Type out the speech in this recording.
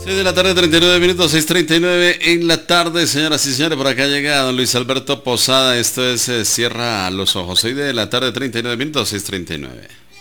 6 de la tarde, 39 minutos, 6:39 en la tarde, señoras y señores. Por acá llega don Luis Alberto Posada. Esto es Cierra los ojos. 6 de la tarde, 39 minutos, 6:39.